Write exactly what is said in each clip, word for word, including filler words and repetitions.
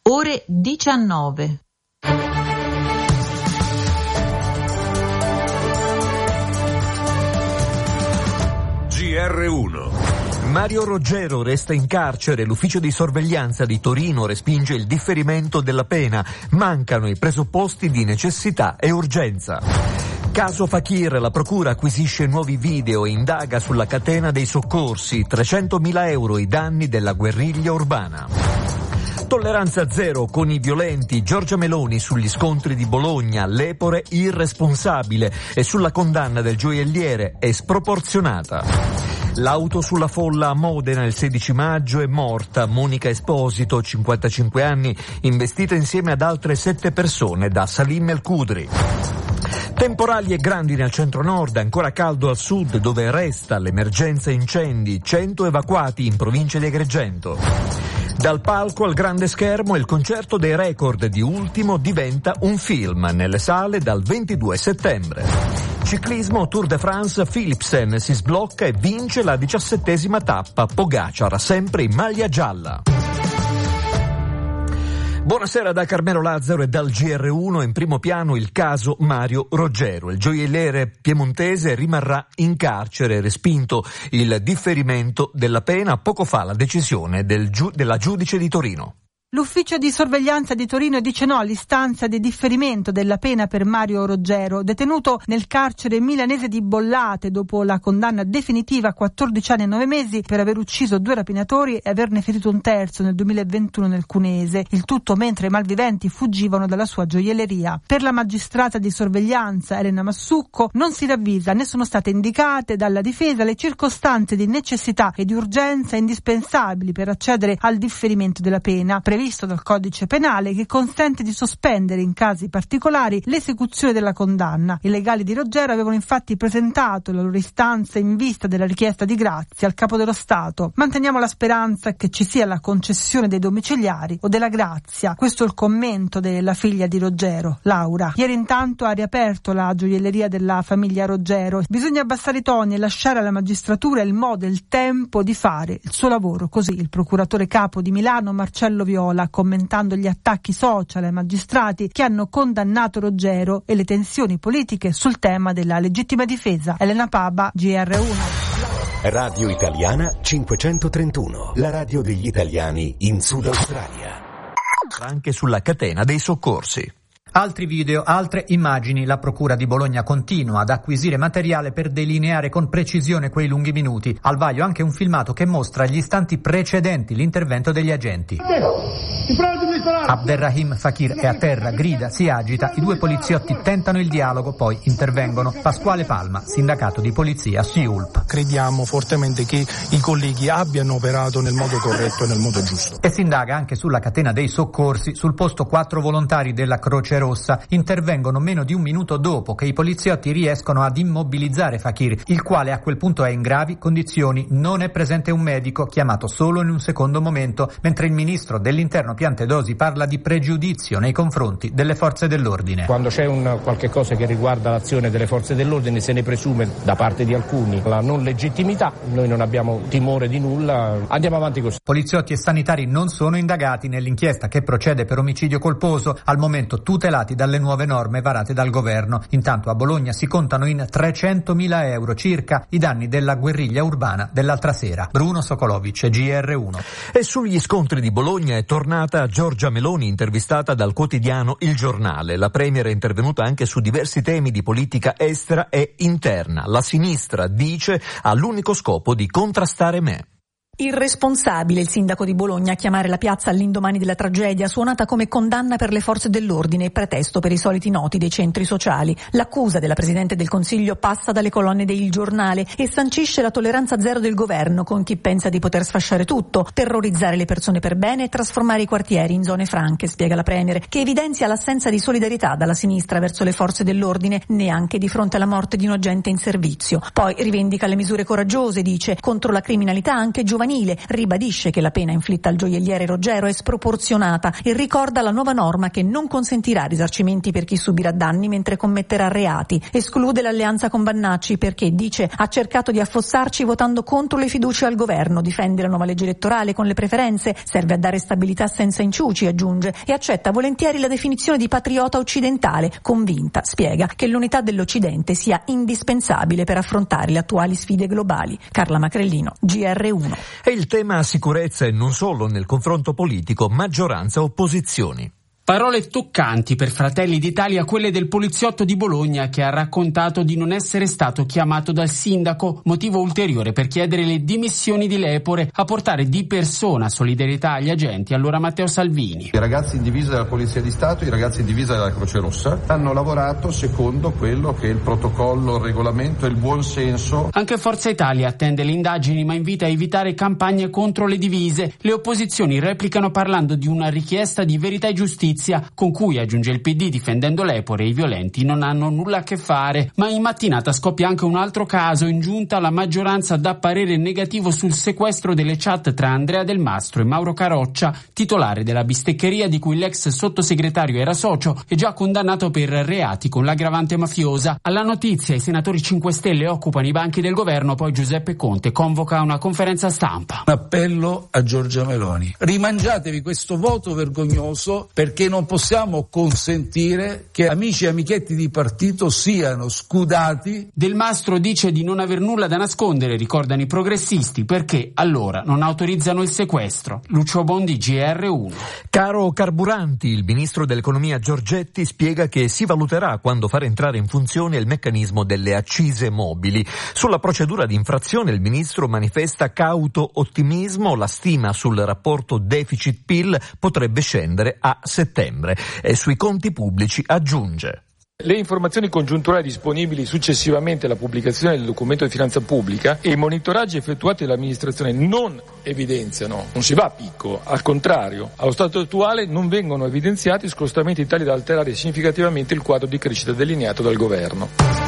ore diciannove. G R uno. Mario Roggero resta in carcere, l'ufficio di sorveglianza di Torino respinge il differimento della pena, mancano i presupposti di necessità e urgenza. Caso Fakir, la procura acquisisce nuovi video e indaga sulla catena dei soccorsi, trecentomila euro i danni della guerriglia urbana. Tolleranza zero con i violenti, Giorgia Meloni sugli scontri di Bologna, l'Epore irresponsabile e sulla condanna del gioielliere è sproporzionata. L'auto sulla folla a Modena il sedici maggio è morta Monica Esposito, cinquantacinque anni, investita insieme ad altre sette persone da Salim El Khudri. Temporali e grandini al centro-nord, ancora caldo al sud dove resta l'emergenza incendi, cento evacuati in provincia di Agrigento. Dal palco al grande schermo il concerto dei record di Ultimo diventa un film nelle sale dal ventidue settembre. Ciclismo Tour de France, Philipsen si sblocca e vince la diciassettesima tappa, Pogacar sempre in maglia gialla. Buonasera da Carmelo Lazzaro e dal G R uno. In primo piano il caso Mario Roggero. Il gioielliere piemontese rimarrà in carcere, respinto il differimento della pena. Poco fa la decisione del giu- della giudice di Torino. L'ufficio di sorveglianza di Torino dice no all'istanza di differimento della pena per Mario Roggero, detenuto nel carcere milanese di Bollate dopo la condanna definitiva a quattordici anni e nove mesi per aver ucciso due rapinatori e averne ferito un terzo nel duemilaventuno nel Cuneese, il tutto mentre i malviventi fuggivano dalla sua gioielleria. Per la magistrata di sorveglianza Elena Massucco non si ravvisa né sono state indicate dalla difesa le circostanze di necessità e di urgenza indispensabili per accedere al differimento della pena, previsto dal codice penale, che consente di sospendere in casi particolari l'esecuzione della condanna. I legali di Roggero avevano infatti presentato la loro istanza in vista della richiesta di grazia al Capo dello Stato. Manteniamo la speranza che ci sia la concessione dei domiciliari o della grazia. Questo è il commento della figlia di Roggero, Laura. Ieri intanto ha riaperto la gioielleria della famiglia Roggero. Bisogna abbassare i toni e lasciare alla magistratura il modo e il tempo di fare il suo lavoro. Così il procuratore capo di Milano Marcello Viola, commentando gli attacchi social ai magistrati che hanno condannato Roggero e le tensioni politiche sul tema della legittima difesa. Elena Paba, G R uno. Radio Italiana cinquecentotrentuno, la radio degli italiani in Sud Australia. Anche sulla catena dei soccorsi. Altri video, altre immagini. La procura di Bologna continua ad acquisire materiale per delineare con precisione quei lunghi minuti. Al vaglio anche un filmato che mostra gli istanti precedenti l'intervento degli agenti. Abderrahim Fakir è a terra, grida, si agita, i due poliziotti tentano il dialogo, poi intervengono. Pasquale Palma, sindacato di polizia S I U L P. Crediamo fortemente che i colleghi abbiano operato nel modo corretto e nel modo giusto. E si indaga anche sulla catena dei soccorsi. Sul posto quattro volontari della Croce Rossa intervengono meno di un minuto dopo che i poliziotti riescono ad immobilizzare Fakir, il quale a quel punto è in gravi condizioni. Non è presente un medico, chiamato solo in un secondo momento, mentre il ministro dell'interno Piantedosi parla di pregiudizio nei confronti delle forze dell'ordine. Quando c'è un qualche cosa che riguarda l'azione delle forze dell'ordine se ne presume da parte di alcuni la non legittimità, noi non abbiamo timore di nulla, andiamo avanti così. Poliziotti e sanitari non sono indagati nell'inchiesta che procede per omicidio colposo, al momento tutelati dalle nuove norme varate dal governo. Intanto a Bologna si contano in trecentomila euro circa i danni della guerriglia urbana dell'altra sera. Bruno Sokolovic, G R uno. E sugli scontri di Bologna è tornata Giorgia Meloni, intervistata dal quotidiano Il Giornale. La premier è intervenuta anche su diversi temi di politica estera e interna. La sinistra, dice, ha l'unico scopo di contrastare me. Irresponsabile il sindaco di Bologna a chiamare la piazza all'indomani della tragedia, suonata come condanna per le forze dell'ordine e pretesto per i soliti noti dei centri sociali. L'accusa della Presidente del Consiglio passa dalle colonne de Il Giornale e sancisce la tolleranza zero del governo con chi pensa di poter sfasciare tutto, terrorizzare le persone per bene e trasformare i quartieri in zone franche, spiega la Premier, che evidenzia l'assenza di solidarietà dalla sinistra verso le forze dell'ordine, neanche di fronte alla morte di un agente in servizio. Poi rivendica le misure coraggiose, dice, contro la criminalità anche giovanile giovanile, ribadisce che la pena inflitta al gioielliere Roggero è sproporzionata e ricorda la nuova norma che non consentirà risarcimenti per chi subirà danni mentre commetterà reati. Esclude l'alleanza con Vannacci perché, dice, ha cercato di affossarci votando contro le fiducie al governo, difende la nuova legge elettorale con le preferenze, serve a dare stabilità senza inciuci, aggiunge, e accetta volentieri la definizione di patriota occidentale, convinta, spiega, che l'unità dell'Occidente sia indispensabile per affrontare le attuali sfide globali. Carla Macrellino, G R uno. E il tema sicurezza è non solo nel confronto politico, maggioranza-opposizioni. Parole toccanti per Fratelli d'Italia, quelle del poliziotto di Bologna che ha raccontato di non essere stato chiamato dal sindaco, motivo ulteriore per chiedere le dimissioni di Lepore. A portare di persona solidarietà agli agenti allora Matteo Salvini. I ragazzi in divisa della Polizia di Stato, i ragazzi in divisa della Croce Rossa hanno lavorato secondo quello che è il protocollo, il regolamento e il buon senso. Anche Forza Italia attende le indagini ma invita a evitare campagne contro le divise. Le opposizioni replicano parlando di una richiesta di verità e giustizia, con cui, aggiunge il P D, difendendo Lepore, i violenti non hanno nulla a che fare. Ma in mattinata scoppia anche un altro caso. In giunta la maggioranza dà parere negativo sul sequestro delle chat tra Andrea Del Mastro e Mauro Caroccia, titolare della bisteccheria di cui l'ex sottosegretario era socio e già condannato per reati con l'aggravante mafiosa. Alla notizia i senatori cinque Stelle occupano i banchi del governo, poi Giuseppe Conte convoca una conferenza stampa. Un appello a Giorgia Meloni: rimangiatevi questo voto vergognoso, perché non possiamo consentire che amici e amichetti di partito siano scudati. Del Mastro dice di non aver nulla da nascondere, ricordano i progressisti, perché allora non autorizzano il sequestro. Lucio Bondi, G R uno. Caro carburanti, il ministro dell'economia Giorgetti spiega che si valuterà quando far entrare in funzione il meccanismo delle accise mobili. Sulla procedura di infrazione il ministro manifesta cauto ottimismo, la stima sul rapporto deficit-P I L potrebbe scendere a settembre. E sui conti pubblici aggiunge: le informazioni congiunturali disponibili successivamente alla pubblicazione del documento di finanza pubblica e i monitoraggi effettuati dall'amministrazione non evidenziano, non si va a picco, al contrario, allo stato attuale non vengono evidenziati scostamenti tali da alterare significativamente il quadro di crescita delineato dal governo.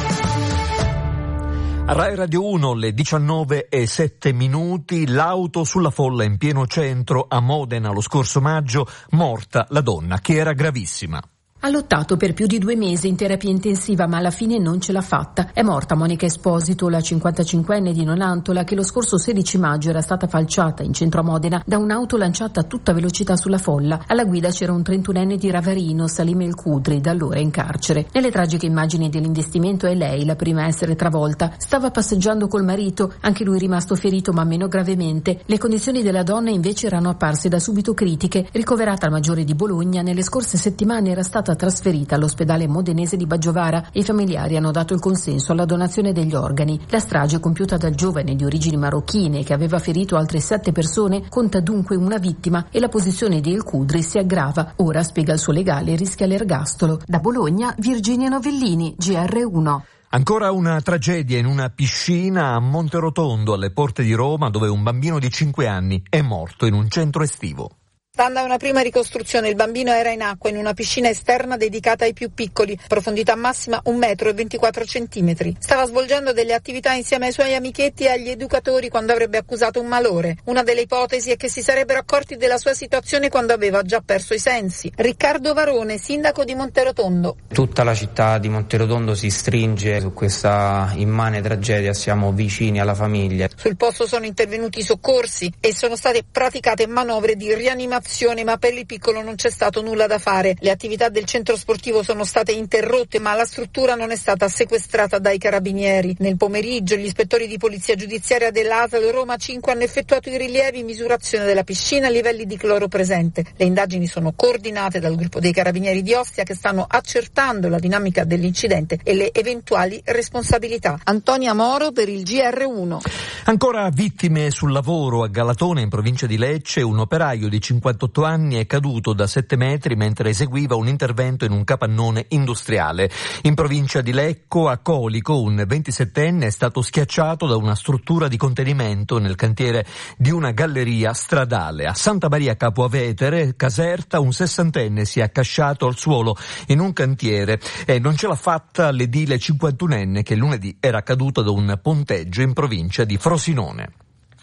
Rai Radio uno, le diciannove e sette minuti, l'auto sulla folla in pieno centro a Modena lo scorso maggio, morta la donna che era gravissima. Ha lottato per più di due mesi in terapia intensiva, ma alla fine non ce l'ha fatta. È morta Monica Esposito, la cinquantacinquenne di Nonantola, che lo scorso sedici maggio era stata falciata in centro a Modena da un'auto lanciata a tutta velocità sulla folla. Alla guida c'era un trentunenne di Ravarino, Salim El Kudri, da allora in carcere. Nelle tragiche immagini dell'investimento è lei la prima a essere travolta. Stava passeggiando col marito, anche lui rimasto ferito ma meno gravemente. Le condizioni della donna invece erano apparse da subito critiche. Ricoverata al Maggiore di Bologna, nelle scorse settimane era stata trasferita all'ospedale modenese di Baggiovara e i familiari hanno dato il consenso alla donazione degli organi. La strage compiuta dal giovane di origini marocchine che aveva ferito altre sette persone conta dunque una vittima e la posizione di El Kudri si aggrava. Ora, spiega il suo legale, rischia l'ergastolo. Da Bologna, Virginia Novellini, G R uno. Ancora una tragedia in una piscina a Monterotondo, alle porte di Roma, dove un bambino di cinque anni è morto in un centro estivo. Stando a una prima ricostruzione, il bambino era in acqua in una piscina esterna dedicata ai più piccoli, profondità massima un metro e ventiquattro centimetri. Stava svolgendo delle attività insieme ai suoi amichetti e agli educatori quando avrebbe accusato un malore. Una delle ipotesi è che si sarebbero accorti della sua situazione quando aveva già perso i sensi. Riccardo Varone, sindaco di Monterotondo. Tutta la città di Monterotondo si stringe su questa immane tragedia, siamo vicini alla famiglia. Sul posto sono intervenuti i soccorsi e sono state praticate manovre di rianimazione, ma per il piccolo non c'è stato nulla da fare. Le attività del centro sportivo sono state interrotte, ma la struttura non è stata sequestrata dai carabinieri. Nel pomeriggio gli ispettori di polizia giudiziaria dell'A S L Roma cinque hanno effettuato i rilievi, misurazione della piscina e livelli di cloro presente. Le indagini sono coordinate dal gruppo dei carabinieri di Ostia, che stanno accertando la dinamica dell'incidente e le eventuali responsabilità. Antonia Moro per il G R uno. Ancora vittime sul lavoro a Galatone, in provincia di Lecce. Un operaio di cinquantotto anni è caduto da sette metri mentre eseguiva un intervento in un capannone industriale. In provincia di Lecco, a Colico, un ventisettenne è stato schiacciato da una struttura di contenimento nel cantiere di una galleria stradale. A Santa Maria Capua Vetere, Caserta, un sessantenne si è accasciato al suolo in un cantiere e non ce l'ha fatta l'edile cinquantunenne che lunedì era caduta da un ponteggio in provincia di Frosinone.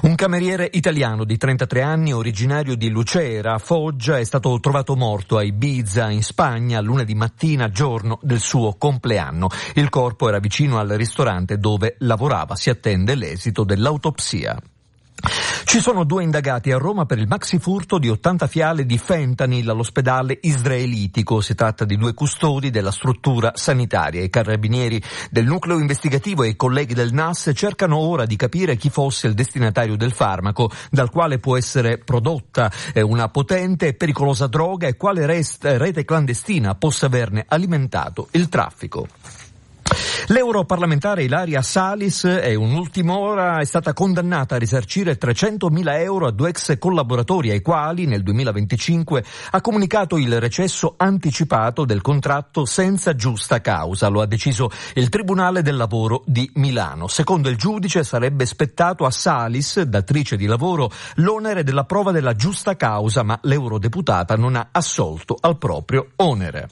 Un cameriere italiano di trentatré anni, originario di Lucera, Foggia, è stato trovato morto a Ibiza, in Spagna, lunedì mattina, giorno del suo compleanno. Il corpo era vicino al ristorante dove lavorava. Si attende l'esito dell'autopsia. Ci sono due indagati a Roma per il maxifurto di ottanta fiale di fentanyl all'ospedale israelitico. Si tratta di due custodi della struttura sanitaria. I carabinieri del nucleo investigativo e i colleghi del N A S cercano ora di capire chi fosse il destinatario del farmaco dal quale può essere prodotta una potente e pericolosa droga e quale rete clandestina possa averne alimentato il traffico. L'europarlamentare Ilaria Salis, è un'ultima ora, è stata condannata a risarcire trecentomila euro a due ex collaboratori ai quali nel duemilaventicinque ha comunicato il recesso anticipato del contratto senza giusta causa. Lo ha deciso il Tribunale del Lavoro di Milano. Secondo il giudice sarebbe spettato a Salis, datrice di lavoro, l'onere della prova della giusta causa, ma l'eurodeputata non ha assolto al proprio onere.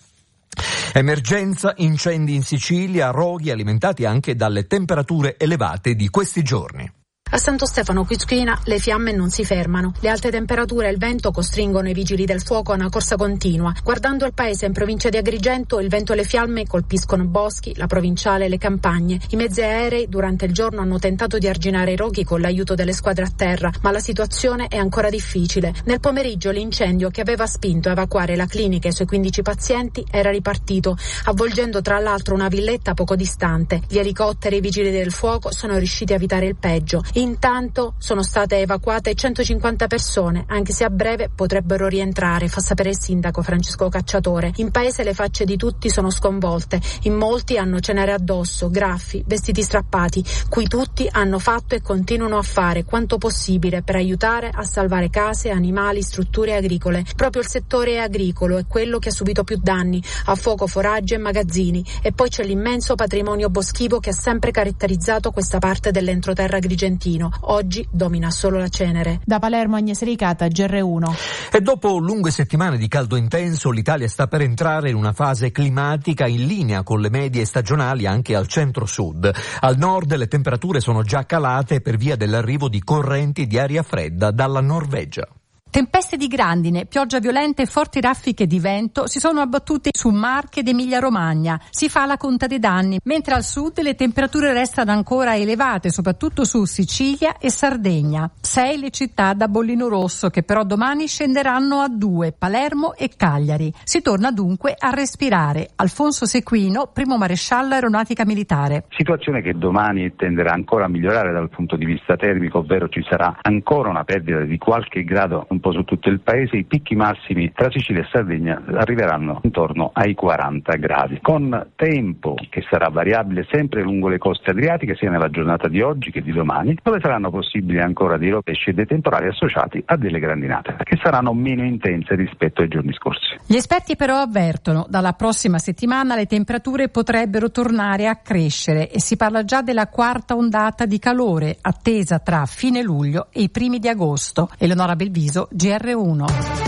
Emergenza, incendi in Sicilia, roghi alimentati anche dalle temperature elevate di questi giorni. A Santo Stefano Quisquina le fiamme non si fermano. Le alte temperature e il vento costringono i vigili del fuoco a una corsa continua. Guardando il paese in provincia di Agrigento, il vento e le fiamme colpiscono boschi, la provinciale e le campagne. I mezzi aerei durante il giorno hanno tentato di arginare i roghi con l'aiuto delle squadre a terra, ma la situazione è ancora difficile. Nel pomeriggio l'incendio che aveva spinto a evacuare la clinica e i suoi quindici pazienti era ripartito, avvolgendo tra l'altro una villetta poco distante. Gli elicotteri e i vigili del fuoco sono riusciti a evitare il peggio. Intanto sono state evacuate centocinquanta persone, anche se a breve potrebbero rientrare, fa sapere il sindaco Francesco Cacciatore. In paese le facce di tutti sono sconvolte, in molti hanno cenere addosso, graffi, vestiti strappati, qui tutti hanno fatto e continuano a fare quanto possibile per aiutare a salvare case, animali, strutture agricole. Proprio il settore agricolo è quello che ha subito più danni, a fuoco foraggi e magazzini, e poi c'è l'immenso patrimonio boschivo che ha sempre caratterizzato questa parte dell'entroterra agrigentino. Oggi domina solo la cenere. Da Palermo Agnes Ricata, G R uno. E dopo lunghe settimane di caldo intenso, l'Italia sta per entrare in una fase climatica in linea con le medie stagionali anche al centro-sud. Al nord le temperature sono già calate per via dell'arrivo di correnti di aria fredda dalla Norvegia. Tempeste di grandine, pioggia violenta e forti raffiche di vento si sono abbattute su Marche ed Emilia-Romagna. Si fa la conta dei danni, mentre al sud le temperature restano ancora elevate, soprattutto su Sicilia e Sardegna. Sei le città da bollino rosso, che però domani scenderanno a due, Palermo e Cagliari. Si torna dunque a respirare. Alfonso Sequino, primo maresciallo aeronautica militare. Situazione che domani tenderà ancora a migliorare dal punto di vista termico, ovvero ci sarà ancora una perdita di qualche grado un po' su tutto il paese. I picchi massimi tra Sicilia e Sardegna arriveranno intorno ai quaranta gradi, con tempo che sarà variabile sempre lungo le coste adriatiche, sia nella giornata di oggi che di domani, dove saranno possibili ancora dei rovesci e dei temporali associati a delle grandinate, che saranno meno intense rispetto ai giorni scorsi. Gli esperti però avvertono, dalla prossima settimana le temperature potrebbero tornare a crescere e si parla già della quarta ondata di calore, attesa tra fine luglio e i primi di agosto. Eleonora Belviso, G R uno.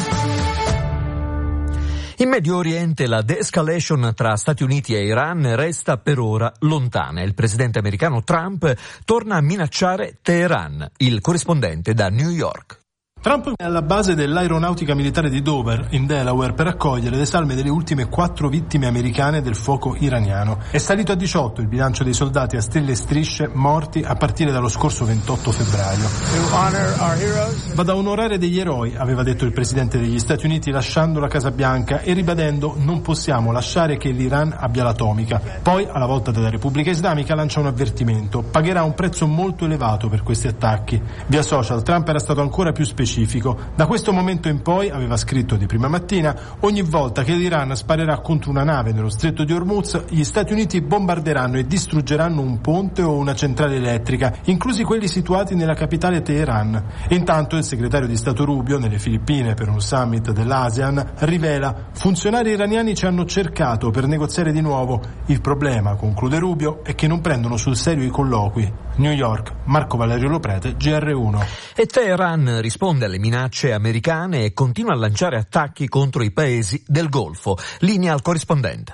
In Medio Oriente la de-escalation tra Stati Uniti e Iran resta per ora lontana. Il presidente americano Trump torna a minacciare Teheran. Il corrispondente da New York. Trump è alla base dell'aeronautica militare di Dover, in Delaware, per accogliere le salme delle ultime quattro vittime americane del fuoco iraniano. È salito a diciotto il bilancio dei soldati a stelle e strisce morti a partire dallo scorso ventotto febbraio. Va da onorare degli eroi, aveva detto il presidente degli Stati Uniti lasciando la Casa Bianca e ribadendo: non possiamo lasciare che l'Iran abbia l'atomica. Poi, alla volta della Repubblica Islamica, lancia un avvertimento: pagherà un prezzo molto elevato per questi attacchi. Via social Trump era stato ancora più specifico. Da questo momento in poi, aveva scritto di prima mattina, ogni volta che l'Iran sparerà contro una nave nello stretto di Hormuz, gli Stati Uniti bombarderanno e distruggeranno un ponte o una centrale elettrica, inclusi quelli situati nella capitale Teheran. Intanto il segretario di Stato Rubio, nelle Filippine per un summit dell'ASEAN, rivela: funzionari iraniani ci hanno cercato per negoziare di nuovo. Il problema, conclude Rubio, è che non prendono sul serio i colloqui. New York, Marco Valerio Loprete, G R uno. E Teheran risponde alle minacce americane e continua a lanciare attacchi contro i paesi del Golfo. Linea al corrispondente.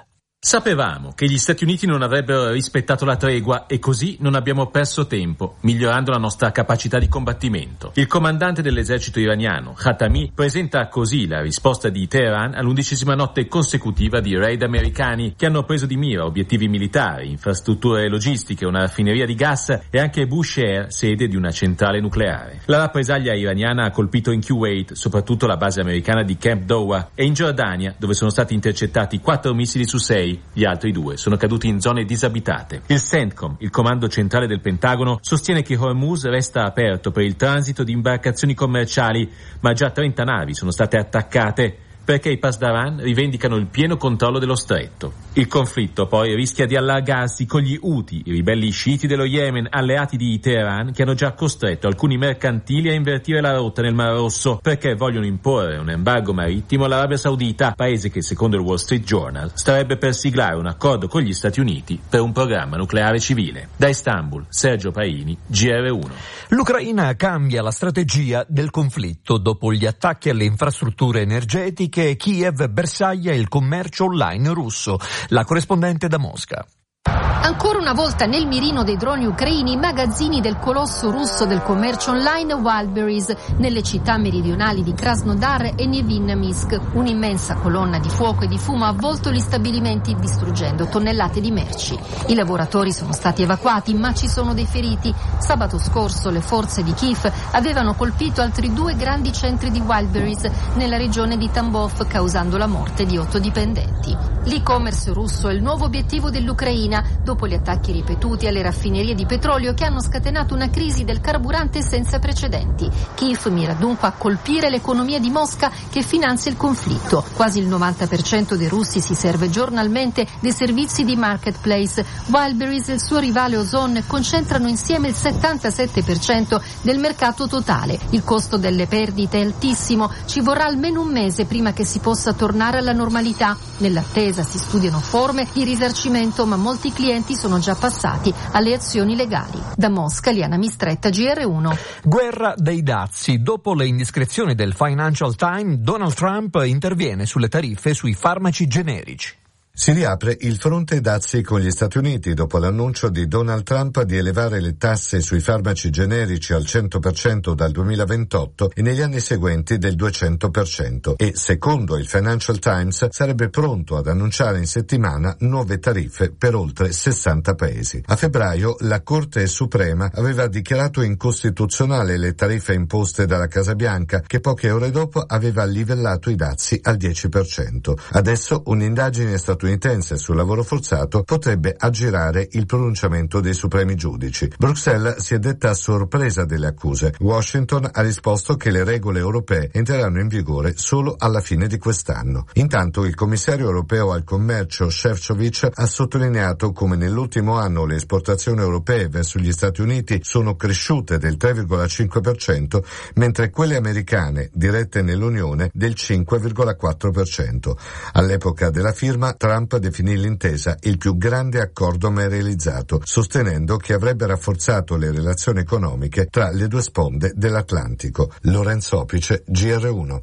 Sapevamo che gli Stati Uniti non avrebbero rispettato la tregua e così non abbiamo perso tempo, migliorando la nostra capacità di combattimento. Il comandante dell'esercito iraniano, Khatami, presenta così la risposta di Teheran all'undicesima notte consecutiva di raid americani che hanno preso di mira obiettivi militari, infrastrutture logistiche, una raffineria di gas e anche Bushehr, sede di una centrale nucleare. La rappresaglia iraniana ha colpito in Kuwait, soprattutto la base americana di Camp Dowa, e in Giordania, dove sono stati intercettati quattro missili su sei. Gli altri due sono caduti in zone disabitate. Il CENTCOM, il comando centrale del Pentagono, sostiene che Hormuz resta aperto per il transito di imbarcazioni commerciali, ma già trenta navi sono state attaccate perché i Pasdaran rivendicano il pieno controllo dello stretto. Il conflitto poi rischia di allargarsi con gli Houthi, i ribelli sciiti dello Yemen, alleati di Teheran, che hanno già costretto alcuni mercantili a invertire la rotta nel Mar Rosso perché vogliono imporre un embargo marittimo all'Arabia Saudita, paese che secondo il Wall Street Journal starebbe per siglare un accordo con gli Stati Uniti per un programma nucleare civile. Da Istanbul, Sergio Paini, G R uno. L'Ucraina cambia la strategia del conflitto dopo gli attacchi alle infrastrutture energetiche. Kiev bersaglia il commercio online russo. La corrispondente da Mosca. Ancora una volta nel mirino dei droni ucraini i magazzini del colosso russo del commercio online Wildberries nelle città meridionali di Krasnodar e Nevinnytsk. Un'immensa colonna di fuoco e di fumo ha avvolto gli stabilimenti distruggendo tonnellate di merci. I lavoratori sono stati evacuati ma ci sono dei feriti. Sabato scorso le forze di Kiev avevano colpito altri due grandi centri di Wildberries nella regione di Tambov, causando la morte di otto dipendenti. L'e-commerce russo è il nuovo obiettivo dell'Ucraina dopo gli attacchi ripetuti alle raffinerie di petrolio che hanno scatenato una crisi del carburante senza precedenti. Kiev mira dunque a colpire l'economia di Mosca che finanzia il conflitto. Quasi il novanta per cento dei russi si serve giornalmente dei servizi di marketplace. Wildberries e il suo rivale Ozon concentrano insieme il settantasette per cento del mercato totale. Il costo delle perdite è altissimo, ci vorrà almeno un mese prima che si possa tornare alla normalità. Nell'attesa si studiano forme di risarcimento, ma molti clienti sono già passati alle azioni legali. Da Mosca, Liana Mistretta, G R uno. Guerra dei dazi. Dopo le indiscrezioni del Financial Times, Donald Trump interviene sulle tariffe sui farmaci generici. Si riapre il fronte dazi con gli Stati Uniti dopo l'annuncio di Donald Trump di elevare le tasse sui farmaci generici al cento per cento dal duemilaventotto e negli anni seguenti del duecento per cento e, secondo il Financial Times, sarebbe pronto ad annunciare in settimana nuove tariffe per oltre sessanta paesi. A febbraio la Corte Suprema aveva dichiarato incostituzionale le tariffe imposte dalla Casa Bianca, che poche ore dopo aveva livellato i dazi al dieci per cento. Adesso un'indagine statunitense sul lavoro forzato potrebbe aggirare il pronunciamento dei supremi giudici. Bruxelles si è detta sorpresa delle accuse. Washington ha risposto che le regole europee entreranno in vigore solo alla fine di quest'anno. Intanto il commissario europeo al commercio Šefčovič ha sottolineato come nell'ultimo anno le esportazioni europee verso gli Stati Uniti sono cresciute del tre virgola cinque per cento, mentre quelle americane dirette nell'Unione del cinque virgola quattro per cento. All'epoca della firma Trump definì l'intesa il più grande accordo mai realizzato, sostenendo che avrebbe rafforzato le relazioni economiche tra le due sponde dell'Atlantico. Lorenzo Opice, G R uno.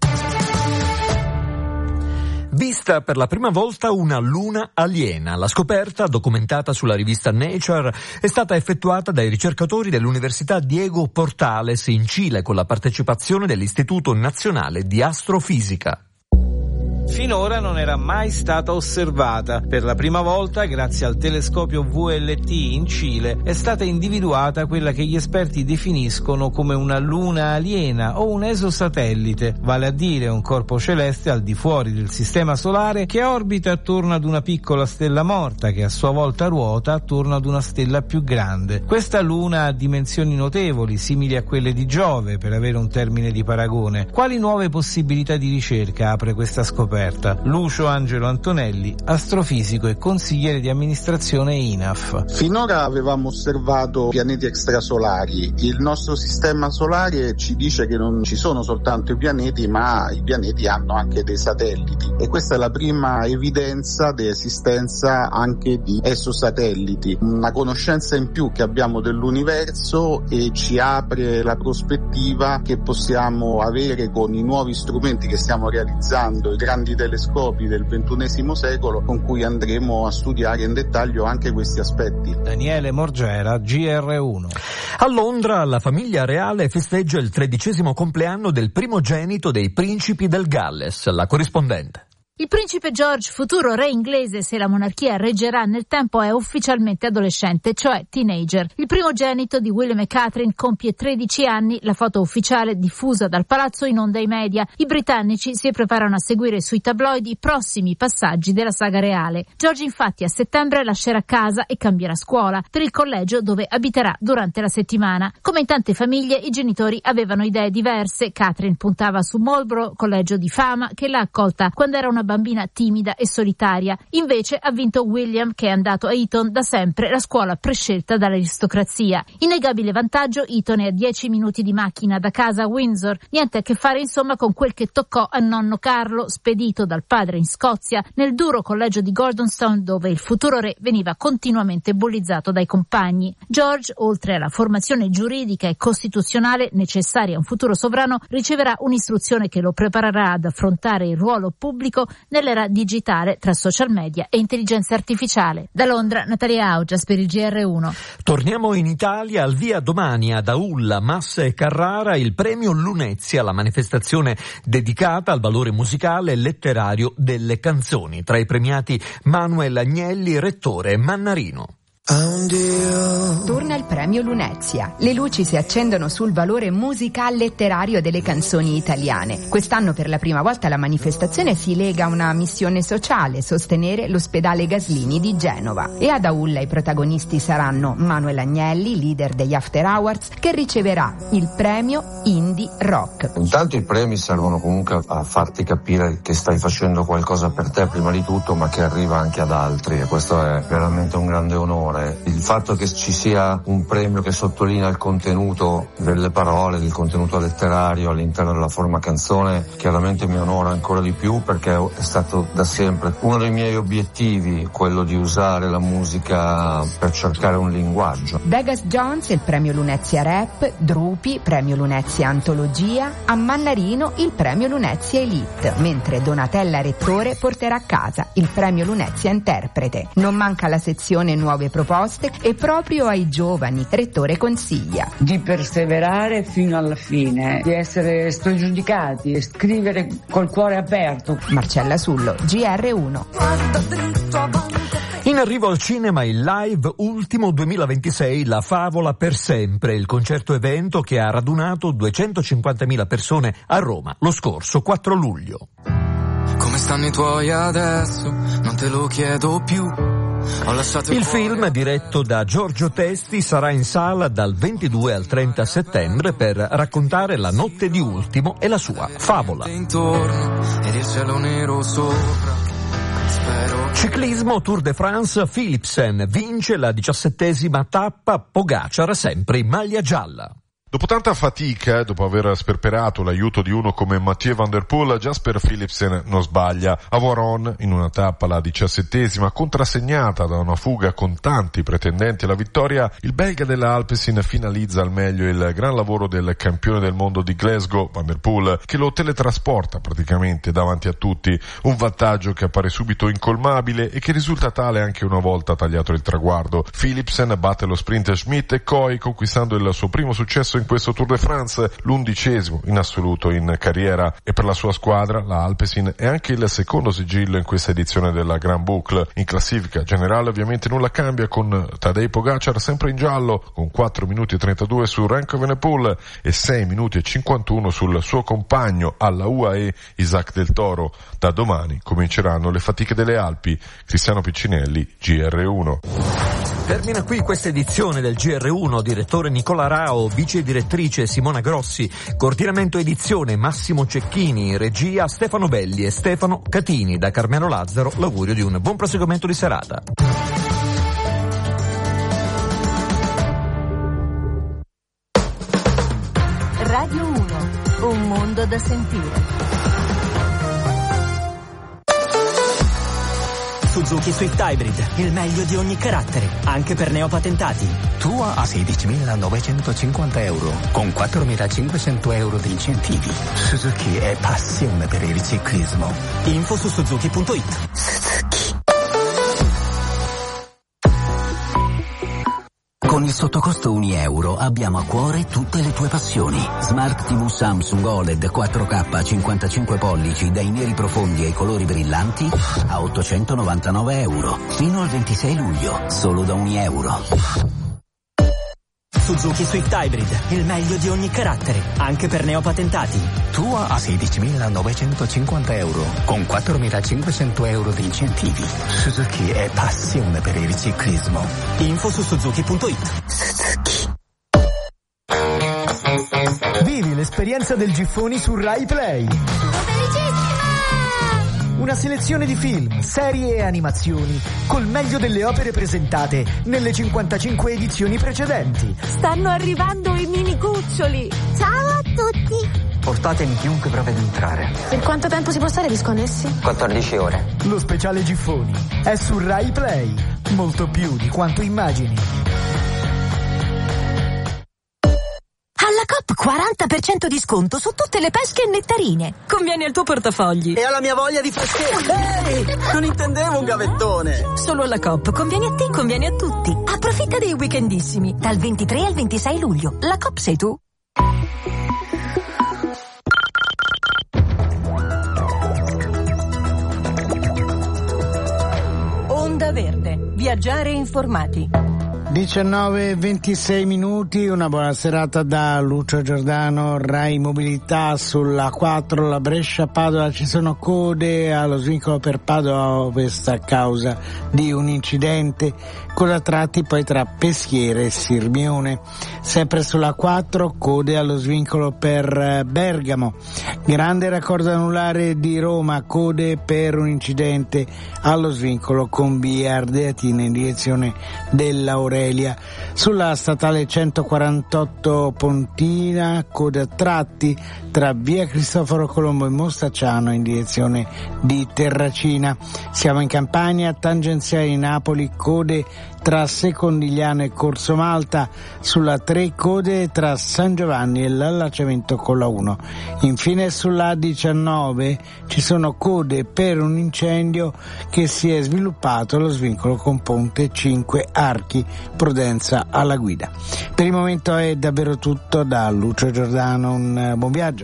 Vista per la prima volta una luna aliena. La scoperta, documentata sulla rivista Nature, è stata effettuata dai ricercatori dell'Università Diego Portales in Cile con la partecipazione dell'Istituto Nazionale di Astrofisica. Finora non era mai stata osservata. Per la prima volta, grazie al telescopio V L T in Cile, è stata individuata quella che gli esperti definiscono come una luna aliena o un esosatellite, vale a dire un corpo celeste al di fuori del sistema solare che orbita attorno ad una piccola stella morta che a sua volta ruota attorno ad una stella più grande. Questa luna ha dimensioni notevoli, simili a quelle di Giove, per avere un termine di paragone. Quali nuove possibilità di ricerca apre questa scoperta? Lucio Angelo Antonelli, astrofisico e consigliere di amministrazione I N A F. Finora avevamo osservato pianeti extrasolari. Il nostro sistema solare ci dice che non ci sono soltanto i pianeti, ma i pianeti hanno anche dei satelliti, e questa è la prima evidenza dell'esistenza anche di esosatelliti, una conoscenza in più che abbiamo dell'universo e ci apre la prospettiva che possiamo avere con i nuovi strumenti che stiamo realizzando, i grandi grandi telescopi del ventunesimo secolo con cui andremo a studiare in dettaglio anche questi aspetti. Daniele Morgera, G R uno. A Londra la famiglia reale festeggia il tredicesimo compleanno del primogenito dei principi del Galles, la corrispondente. Il principe George, futuro re inglese se la monarchia reggerà nel tempo, è ufficialmente adolescente, cioè teenager. Il primogenito di William e Catherine compie tredici anni, la foto ufficiale diffusa dal palazzo inonda i media. I britannici si preparano a seguire sui tabloid i prossimi passaggi della saga reale. George infatti a settembre lascerà casa e cambierà scuola per il collegio dove abiterà durante la settimana. Come in tante famiglie, i genitori avevano idee diverse. Catherine puntava su Marlborough, collegio di fama, che l'ha accolta quando era una bambina timida e solitaria. Invece ha vinto William, che è andato a Eton, da sempre la scuola prescelta dall'aristocrazia. Innegabile vantaggio, Eton è a dieci minuti di macchina da casa a Windsor. Niente a che fare insomma con quel che toccò a nonno Carlo, spedito dal padre in Scozia, nel duro collegio di Gordonstoun, dove il futuro re veniva continuamente bullizzato dai compagni. George, oltre alla formazione giuridica e costituzionale necessaria a un futuro sovrano, riceverà un'istruzione che lo preparerà ad affrontare il ruolo pubblico nell'era digitale tra social media e intelligenza artificiale. Da Londra, Natalia Augias per il G R uno. Torniamo in Italia, al via domani ad Aulla, Massa e Carrara il premio Lunezia, la manifestazione dedicata al valore musicale e letterario delle canzoni. Tra i premiati Manuel Agnelli, Rettore e Mannarino. Torna il premio Lunezia. Le luci si accendono sul valore musical letterario delle canzoni italiane. Quest'anno per la prima volta la manifestazione si lega a una missione sociale, sostenere l'ospedale Gaslini di Genova. E ad Aulla i protagonisti saranno Manuel Agnelli, leader degli After Hours, che riceverà il premio Indie Rock. Intanto i premi servono comunque a farti capire che stai facendo qualcosa per te prima di tutto, ma che arriva anche ad altri, e questo è veramente un grande onore. Il fatto che ci sia un premio che sottolinea il contenuto delle parole, il contenuto letterario all'interno della forma canzone, chiaramente mi onora ancora di più, perché è stato da sempre uno dei miei obiettivi, quello di usare la musica per cercare un linguaggio. Vegas Jones il premio Lunezia Rap, Drupi premio Lunezia Antologia, a Mannarino il premio Lunezia Elite, mentre Donatella Rettore porterà a casa il premio Lunezia Interprete. Non manca la sezione Nuove Proposte e proprio ai giovani Rettore consiglia di perseverare fino alla fine, di essere spregiudicati e scrivere col cuore aperto. Marcella Sullo, G R uno. In arrivo al cinema il Live Ultimo duemilaventisei, La Favola per sempre, il concerto evento che ha radunato duecentocinquantamila persone a Roma lo scorso quattro luglio. Come stanno i tuoi adesso? Non te lo chiedo più. Il film, diretto da Giorgio Testi, sarà in sala dal ventidue al trenta settembre per raccontare la notte di Ultimo e la sua favola. Ciclismo, Tour de France, Philipsen vince la diciassettesima tappa, Pogacar sempre in maglia gialla. Dopo tanta fatica, dopo aver sperperato l'aiuto di uno come Mathieu Van Der Poel, Jasper Philipsen non sbaglia. A Voron, in una tappa la diciassettesima, contrassegnata da una fuga con tanti pretendenti alla vittoria, il belga della Alpecin finalizza al meglio il gran lavoro del campione del mondo di Glasgow, Van Der Poel, che lo teletrasporta praticamente davanti a tutti. Un vantaggio che appare subito incolmabile e che risulta tale anche una volta tagliato il traguardo. Philipsen batte lo sprinter Schmidt e Coy, conquistando il suo primo successo in questo Tour de France, l'undicesimo in assoluto in carriera, e per la sua squadra, la Alpecin, è anche il secondo sigillo in questa edizione della Grand Boucle. In classifica generale ovviamente nulla cambia, con Tadej Pogacar sempre in giallo con quattro minuti e trentadue su Remco Evenepoel e sei minuti e cinquantuno sul suo compagno alla U A E Isaac Del Toro. Da domani cominceranno le fatiche delle Alpi. Cristiano Piccinelli, G R uno. Termina qui questa edizione del G R uno, direttore Nicola Rao, vice direttrice Simona Grossi, coordinamento edizione Massimo Cecchini, regia Stefano Belli e Stefano Catini. Da Carmelo Lazzaro l'augurio di un buon proseguimento di serata. Radio uno, un mondo da sentire. Sul Suzuki Swift Hybrid, il meglio di ogni carattere, anche per neopatentati. Tua a sedicimilanovecentoscinquanta euro, con quattromilacinquecento euro di incentivi. Suzuki è passione per il ciclismo. Info su suzuki punto it. Suzuki. Con il sottocosto un euro abbiamo a cuore tutte le tue passioni. Smart tivù Samsung O L E D quattro K cinquantacinque pollici dai neri profondi ai colori brillanti a ottocentonovantanove euro. Fino al ventisei luglio, solo da un euro. Suzuki Swift Hybrid, il meglio di ogni carattere, anche per neopatentati. Tua a sedicimilanovecentoscinquanta euro, con quattromilacinquecento euro di incentivi. Suzuki è passione per il ciclismo. Info su suzuki punto it. Suzuki. Vivi l'esperienza del Giffoni su Rai Play. Una selezione di film, serie e animazioni col meglio delle opere presentate nelle cinquantacinque edizioni precedenti. Stanno arrivando i mini cuccioli. Ciao a tutti. Portatemi chiunque prova ad entrare. Per quanto tempo si può stare disconnessi? quattordici ore. Lo speciale Giffoni è su Rai Play. Molto più di quanto immagini. Alla Coop quaranta per cento di sconto su tutte le pesche e nettarine. Conviene al tuo portafogli. E alla mia voglia di freschezza. Ehi, non intendevo un gavettone. Solo alla Coop. Conviene a te, conviene a tutti. Approfitta dei weekendissimi. Dal ventitré al ventisei luglio. La Coop sei tu. Onda Verde. Viaggiare informati. diciannove e ventisei minuti, una buona serata da Lucio Giordano, Rai Mobilità. Sulla quattro, la Brescia-Padova, ci sono code allo svincolo per Padova Ovest a causa di un incidente, coda tratti poi tra Peschiera e Sirmione. Sempre sulla quattro, code allo svincolo per Bergamo, grande raccordo anulare di Roma, code per un incidente allo svincolo con via Ardeatina in direzione dell'Aurelia. Sulla statale centoquarantotto Pontina, coda a tratti tra via Cristoforo Colombo e Mostacciano in direzione di Terracina. Siamo in Campania, tangenziale di Napoli, code tra Secondigliano e Corso Malta. Sulla tre, code tra San Giovanni e l'allacciamento con la uno. Infine sulla A diciannove ci sono code per un incendio che si è sviluppato allo svincolo con Ponte Cinque Archi. Prudenza alla guida. Per il momento è davvero tutto da Lucio Giordano, un buon viaggio.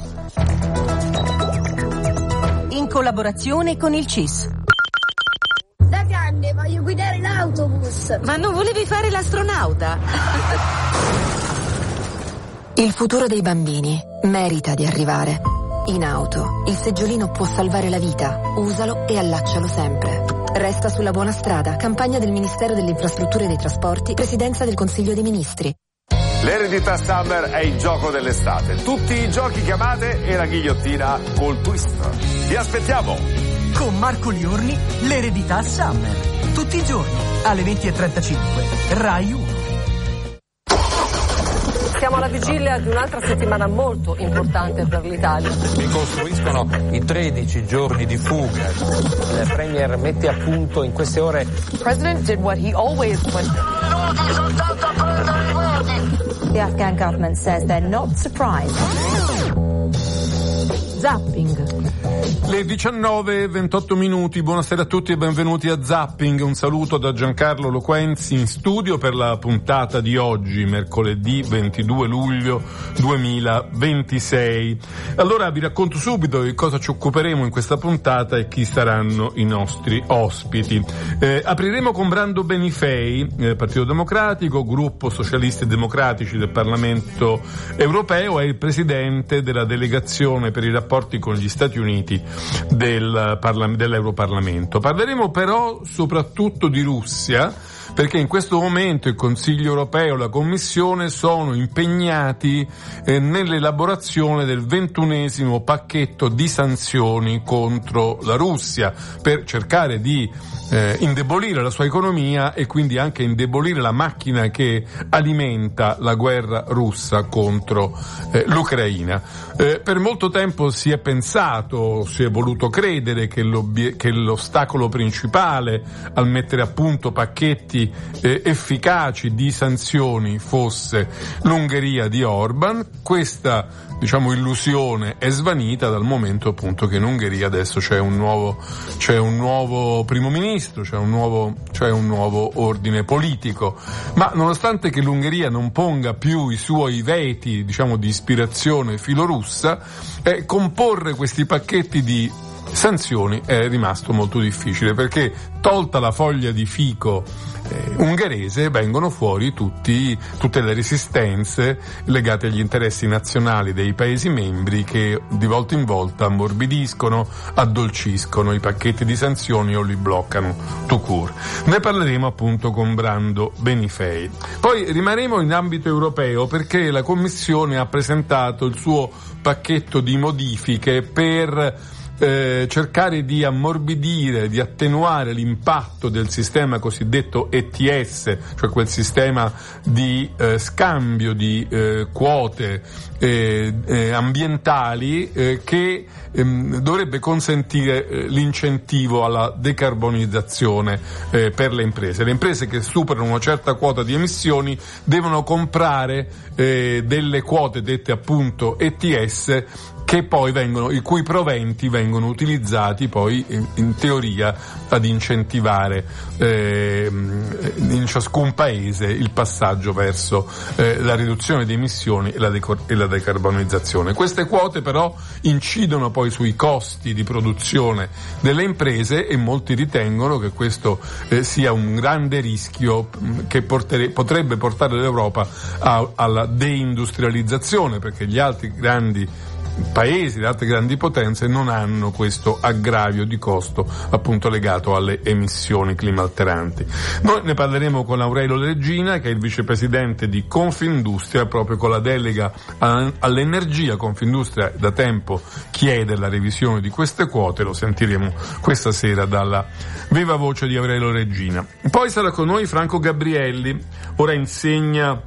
In collaborazione con il C I S. Da grande voglio guidare l'autobus. Ma non volevi fare l'astronauta? Il futuro dei bambini merita di arrivare. In auto, il seggiolino può salvare la vita. Usalo e allaccialo sempre. Resta sulla buona strada. Campagna del Ministero delle Infrastrutture e dei Trasporti, Presidenza del Consiglio dei Ministri. L'eredità Summer è il gioco dell'estate. Tutti i giochi che amate e la ghigliottina col twist. Vi aspettiamo! Con Marco Liorni, l'eredità Summer. Tutti i giorni, alle venti e trentacinque. Rai uno. Siamo alla vigilia di un'altra settimana molto importante per l'Italia. Mi costruiscono i tredici giorni di fuga. Il Premier mette a punto in queste ore. The President did what he always went. The Afghan government says they're not surprised. Zapping. Le diciannove e ventotto minuti, buonasera a tutti e benvenuti a Zapping. Un saluto da Giancarlo Loquenzi in studio per la puntata di oggi, mercoledì ventidue luglio duemilaventisei. Allora vi racconto subito di cosa ci occuperemo in questa puntata e chi saranno i nostri ospiti. Eh, apriremo con Brando Benifei, eh, Partito Democratico, gruppo Socialisti e Democratici del Parlamento Europeo, è il presidente della delegazione per i rapporti con gli Stati Uniti del parla- dell'Europarlamento. Parleremo però soprattutto di Russia, perché in questo momento il Consiglio europeo e la Commissione sono impegnati eh, nell'elaborazione del ventunesimo pacchetto di sanzioni contro la Russia per cercare di eh, indebolire la sua economia e quindi anche indebolire la macchina che alimenta la guerra russa contro eh, l'Ucraina. Eh, per molto tempo si è pensato, si è voluto credere che, che l'ostacolo principale al mettere a punto pacchetti eh, efficaci di sanzioni fosse l'Ungheria di Orban. Questa, diciamo, illusione è svanita dal momento appunto che in Ungheria adesso c'è un nuovo c'è un nuovo primo ministro, c'è un nuovo c'è un nuovo ordine politico. Ma nonostante che l'Ungheria non ponga più i suoi veti, diciamo, di ispirazione filorussa, eh, comporre questi pacchetti di sanzioni è rimasto molto difficile, perché tolta la foglia di fico eh, ungherese vengono fuori tutti, tutte le resistenze legate agli interessi nazionali dei Paesi membri che di volta in volta ammorbidiscono, addolciscono i pacchetti di sanzioni o li bloccano tout court. Ne parleremo appunto con Brando Benifei. Poi rimarremo in ambito europeo perché la Commissione ha presentato il suo pacchetto di modifiche per Eh, cercare di ammorbidire, di attenuare l'impatto del sistema cosiddetto E T S, cioè quel sistema di eh, scambio di eh, quote eh, eh, ambientali eh, che ehm, dovrebbe consentire eh, l'incentivo alla decarbonizzazione eh, per le imprese. Le imprese che superano una certa quota di emissioni devono comprare eh, delle quote dette appunto E T S, che poi vengono, i cui proventi vengono utilizzati poi in, in teoria ad incentivare eh, in ciascun paese il passaggio verso eh, la riduzione di emissioni e la, decor- e la decarbonizzazione. Queste quote però incidono poi sui costi di produzione delle imprese e molti ritengono che questo eh, sia un grande rischio che portere- potrebbe portare l'Europa a- alla deindustrializzazione, perché gli altri grandi paesi, le altre grandi potenze non hanno questo aggravio di costo appunto legato alle emissioni climalteranti. Noi ne parleremo con Aurelio Regina, che è il vicepresidente di Confindustria, proprio con la delega all'energia. Confindustria da tempo chiede la revisione di queste quote, lo sentiremo questa sera dalla viva voce di Aurelio Regina. Poi sarà con noi Franco Gabrielli, ora insegna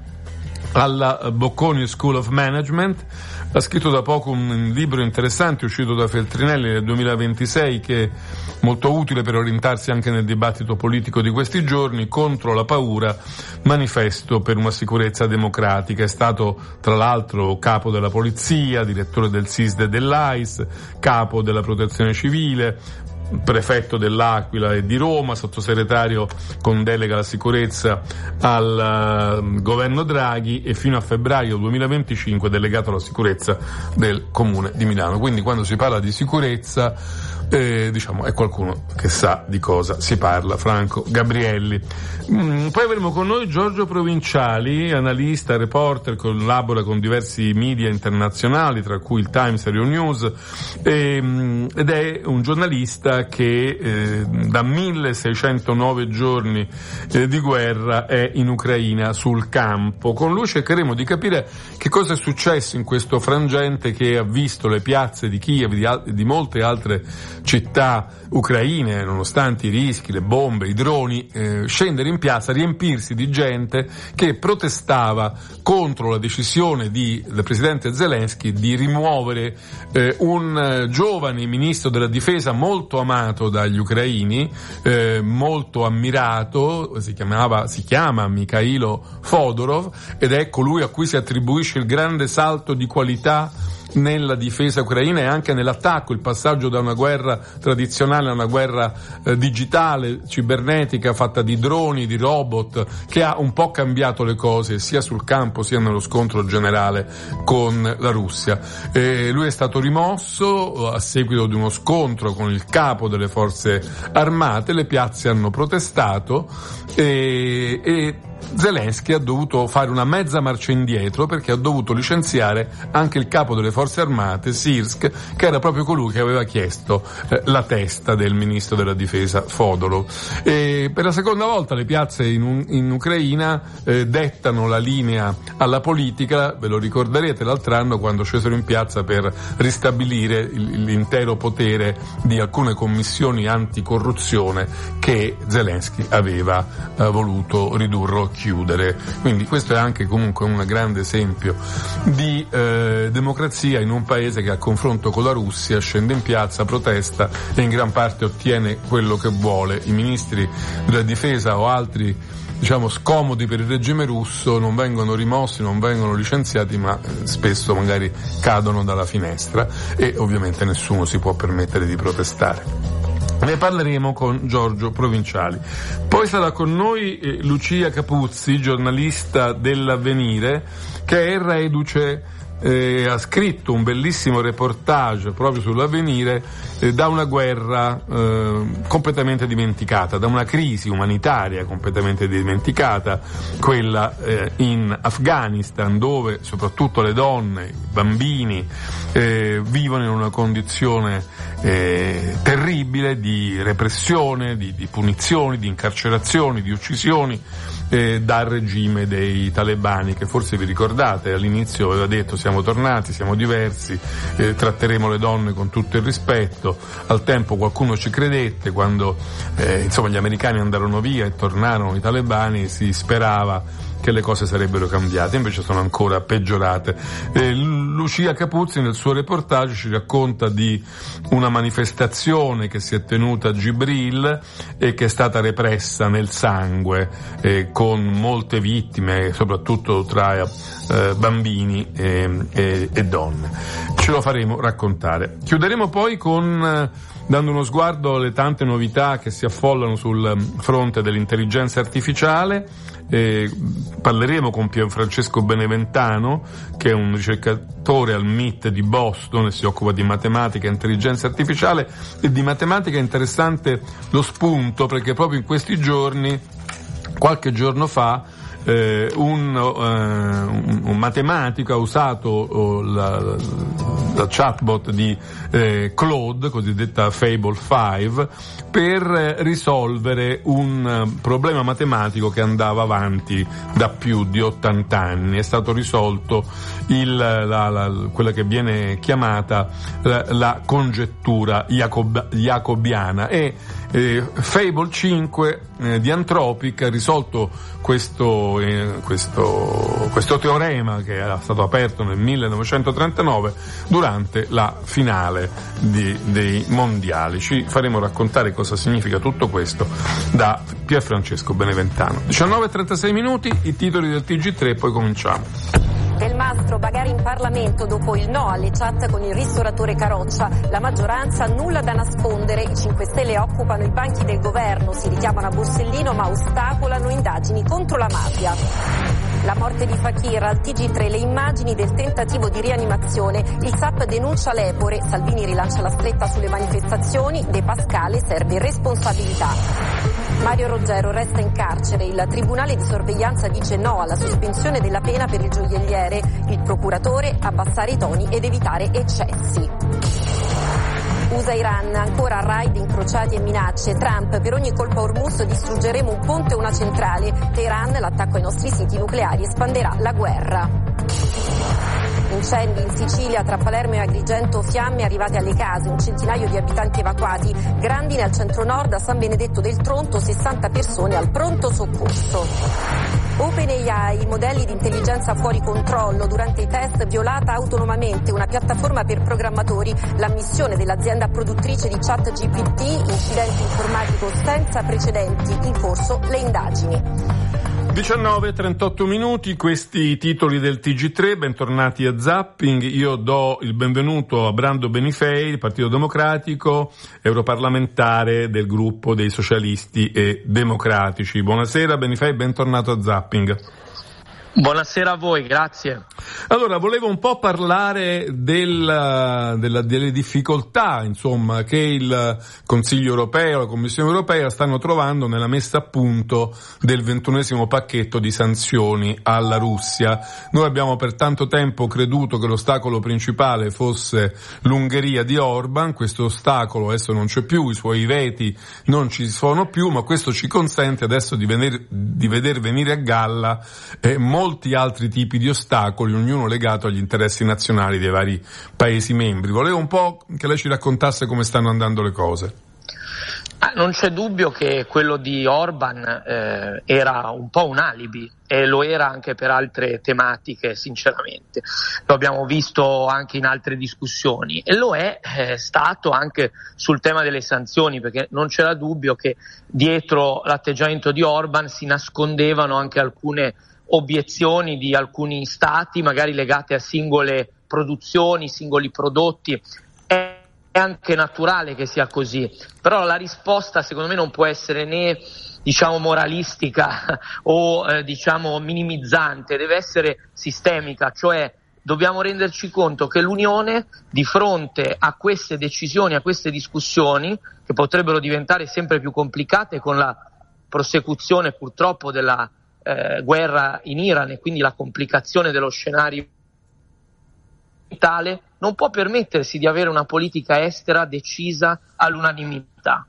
alla Bocconi School of Management. Ha scritto da poco un libro interessante uscito da Feltrinelli nel duemilaventisei, che è molto utile per orientarsi anche nel dibattito politico di questi giorni. Contro la paura, manifesto per una sicurezza democratica. È stato tra l'altro capo della polizia, direttore del S I S D e dell'A I S, capo della protezione civile, prefetto dell'Aquila e di Roma, sottosegretario con delega alla sicurezza al uh, governo Draghi e fino a febbraio duemilaventicinque delegato alla sicurezza del Comune di Milano. Quindi quando si parla di sicurezza eh, diciamo è qualcuno che sa di cosa si parla, Franco Gabrielli. Mm, poi avremo con noi Giorgio Provinciali, analista, reporter, collabora con diversi media internazionali, tra cui il Times e Euronews, e, mm, ed è un giornalista che eh, da milleseicentonove giorni eh, di guerra è in Ucraina sul campo. Con lui cercheremo di capire che cosa è successo in questo frangente che ha visto le piazze di Kiev e di, al- di molte altre città ucraine, nonostante i rischi, le bombe, i droni, eh, scendere in piazza, riempirsi di gente che protestava contro la decisione di, del presidente Zelensky di rimuovere eh, un eh, giovane ministro della difesa molto amato dagli ucraini, eh, molto ammirato, si chiamava, si chiama Mikhailo Fodorov, ed è colui a cui si attribuisce il grande salto di qualità nella difesa ucraina e anche nell'attacco, il passaggio da una guerra tradizionale a una guerra eh, digitale, cibernetica, fatta di droni, di robot, che ha un po' cambiato le cose sia sul campo sia nello scontro generale con la Russia. E lui è stato rimosso a seguito di uno scontro con il capo delle forze armate, le piazze hanno protestato e, e Zelensky ha dovuto fare una mezza marcia indietro perché ha dovuto licenziare anche il capo delle forze armate, Sirsk, che era proprio colui che aveva chiesto eh, la testa del ministro della difesa Fodorov. E per la seconda volta le piazze in, un, in Ucraina eh, dettano la linea alla politica. Ve lo ricorderete l'altro anno quando scesero in piazza per ristabilire il, l'intero potere di alcune commissioni anticorruzione che Zelensky aveva eh, voluto ridurre o chiudere. Quindi questo è anche comunque un grande esempio di eh, democrazia in un paese che a confronto con la Russia scende in piazza, protesta e in gran parte ottiene quello che vuole. I ministri della difesa o altri, diciamo, scomodi per il regime russo non vengono rimossi, non vengono licenziati, ma spesso magari cadono dalla finestra e ovviamente nessuno si può permettere di protestare. Ne parleremo con Giorgio Provinciali. Poi sarà con noi eh, Lucia Capuzzi, giornalista dell'Avvenire, che è reduce, eh, ha scritto un bellissimo reportage proprio sull'Avvenire eh, da una guerra eh, completamente dimenticata, da una crisi umanitaria completamente dimenticata, quella eh, in Afghanistan, dove soprattutto le donne, i bambini eh, vivono in una condizione Eh, terribile di repressione, di, di punizioni, di incarcerazioni, di uccisioni eh, dal regime dei talebani, che forse vi ricordate all'inizio aveva detto siamo tornati, siamo diversi, eh, tratteremo le donne con tutto il rispetto. Al tempo qualcuno ci credette, quando eh, insomma gli americani andarono via e tornarono i talebani si sperava che le cose sarebbero cambiate, invece sono ancora peggiorate. Eh, Lucia Capuzzi nel suo reportage ci racconta di una manifestazione che si è tenuta a Gibril e che è stata repressa nel sangue, eh, con molte vittime, soprattutto tra eh, bambini e, e, e donne. Ce lo faremo raccontare. Chiuderemo poi con eh, dando uno sguardo alle tante novità che si affollano sul fronte dell'intelligenza artificiale. Eh, parleremo con Pierfrancesco Beneventano, che è un ricercatore al M I T di Boston e si occupa di matematica e intelligenza artificiale. E di matematica è interessante lo spunto, perché proprio in questi giorni, qualche giorno fa, Eh, un, uh, un, un matematico ha usato uh, la, la chatbot di eh, Claude, cosiddetta Fable cinque, per eh, risolvere un uh, problema matematico che andava avanti da più di ottanta anni. È stato risolto il, la, la, quella che viene chiamata la, la congettura Jacob, jacobiana e eh, Fable cinque eh, di Anthropic ha risolto questo, eh, questo, questo teorema che era stato aperto nel millenovecentotrentanove durante la finale di, dei mondiali. Ci faremo raccontare cosa significa tutto questo da Pierfrancesco Beneventano. diciannove e trentasei minuti, i titoli del T G tre e poi cominciamo. Del Mastro, bagare in Parlamento dopo il no alle chat con il ristoratore Caroccia. La maggioranza nulla da nascondere, i cinque Stelle occupano i banchi del governo, si richiamano a Borsellino ma ostacolano indagini contro la mafia. La morte di Fakir, al T G tre le immagini del tentativo di rianimazione, il S A P denuncia l'Epore, Salvini rilancia la stretta sulle manifestazioni, De Pascale serve responsabilità. Mario Roggero resta in carcere, il Tribunale di sorveglianza dice no alla sospensione della pena per il gioielliere, il procuratore abbassare i toni ed evitare eccessi. U S A-Iran, ancora raid, incrociati e minacce. Trump, per ogni colpo a Hormuz distruggeremo un ponte e una centrale. Teheran, l'attacco ai nostri siti nucleari espanderà la guerra. Incendi in Sicilia, tra Palermo e Agrigento, fiamme arrivate alle case, un centinaio di abitanti evacuati. Grandine al centro-nord, a San Benedetto del Tronto, sessanta persone al pronto soccorso. OpenAI, i modelli di intelligenza fuori controllo, durante i test violata autonomamente una piattaforma per programmatori, l'ammissione dell'azienda produttrice di ChatGPT, incidente informatico senza precedenti, in corso le indagini. diciannove e trentotto minuti, questi titoli del T G tre, bentornati a Zapping. Io do il benvenuto a Brando Benifei, il Partito Democratico, europarlamentare del gruppo dei Socialisti e Democratici. Buonasera Benifei, bentornato a Zapping. Buonasera a voi, grazie. Allora, volevo un po' parlare del, della, delle difficoltà, insomma, che il Consiglio europeo, la Commissione europea stanno trovando nella messa a punto del ventunesimo pacchetto di sanzioni alla Russia. Noi abbiamo per tanto tempo creduto che l'ostacolo principale fosse l'Ungheria di Orban. Questo ostacolo adesso non c'è più, i suoi veti non ci sono più, ma questo ci consente adesso di, venir, di veder venire a galla eh, molti altri tipi di ostacoli, ognuno legato agli interessi nazionali dei vari Paesi membri. Volevo un po' che lei ci raccontasse come stanno andando le cose. Ah, non c'è dubbio che quello di Orban eh, era un po' un alibi, e lo era anche per altre tematiche, sinceramente. Lo abbiamo visto anche in altre discussioni, e lo è eh, stato anche sul tema delle sanzioni, perché non c'era dubbio che dietro l'atteggiamento di Orban si nascondevano anche alcune obiezioni di alcuni stati, magari legate a singole produzioni, singoli prodotti. È anche naturale che sia così, però la risposta secondo me non può essere né diciamo moralistica o eh, diciamo minimizzante, deve essere sistemica, cioè dobbiamo renderci conto che l'Unione, di fronte a queste decisioni, a queste discussioni che potrebbero diventare sempre più complicate con la prosecuzione purtroppo della Eh, guerra in Iran e quindi la complicazione dello scenario tale, non può permettersi di avere una politica estera decisa all'unanimità.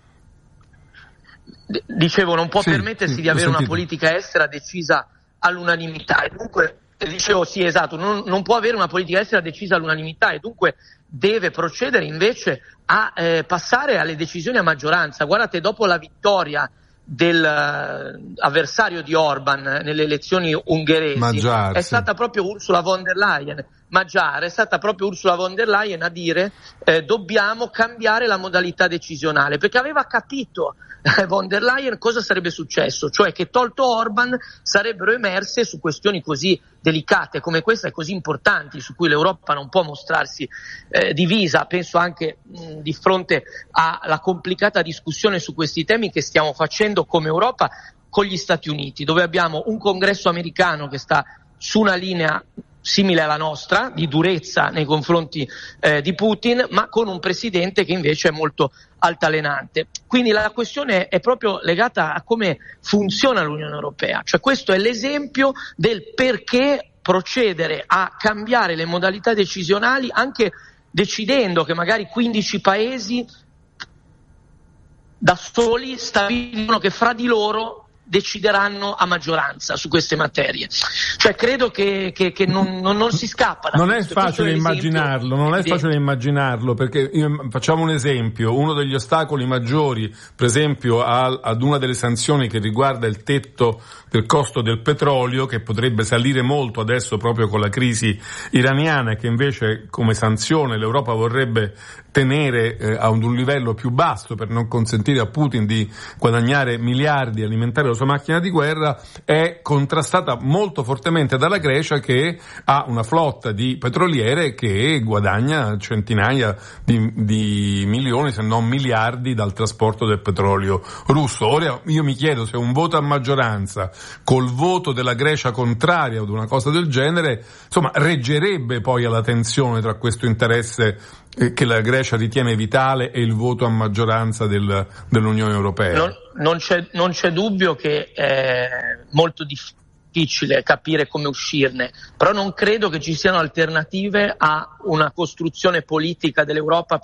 D- dicevo, non può sì, permettersi sì, di avere una politica estera decisa all'unanimità e dunque, dicevo sì esatto, non, non può avere una politica estera decisa all'unanimità e dunque deve procedere invece a eh, passare alle decisioni a maggioranza. Guardate, dopo la vittoria dell'avversario di Orban nelle elezioni ungheresi Magyar, è stata sì. proprio Ursula von der Leyen Magyar, è stata proprio Ursula von der Leyen a dire eh, dobbiamo cambiare la modalità decisionale, perché aveva capito eh, von der Leyen cosa sarebbe successo, cioè che tolto Orban sarebbero emerse su questioni così delicate come questa e così importanti, su cui l'Europa non può mostrarsi eh, divisa. Penso anche mh, di fronte alla complicata discussione su questi temi che stiamo facendo come Europa con gli Stati Uniti, dove abbiamo un congresso americano che sta su una linea simile alla nostra, di durezza nei confronti eh, di Putin, ma con un presidente che invece è molto altalenante. Quindi la questione è proprio legata a come funziona l'Unione Europea, cioè questo è l'esempio del perché procedere a cambiare le modalità decisionali, anche decidendo che magari quindici paesi da soli stabiliscono che fra di loro decideranno a maggioranza su queste materie. Cioè credo che, che, che non, non, non si scappa da non questo. è facile è immaginarlo, non è di... facile immaginarlo perché io, facciamo un esempio, uno degli ostacoli maggiori per esempio al, ad una delle sanzioni che riguarda il tetto del costo del petrolio, che potrebbe salire molto adesso proprio con la crisi iraniana, che invece come sanzione l'Europa vorrebbe tenere eh, a un livello più basso per non consentire a Putin di guadagnare miliardi e alimentare la sua macchina di guerra, è contrastata molto fortemente dalla Grecia, che ha una flotta di petroliere che guadagna centinaia di, di milioni, se non miliardi, dal trasporto del petrolio russo. Ora io mi chiedo se un voto a maggioranza col voto della Grecia contraria ad una cosa del genere, insomma, reggerebbe poi alla tensione tra questo interesse che la Grecia ritiene vitale e il voto a maggioranza del, dell'Unione Europea. Non, non, c'è, non c'è dubbio che è molto difficile capire come uscirne, però non credo che ci siano alternative a una costruzione politica dell'Europa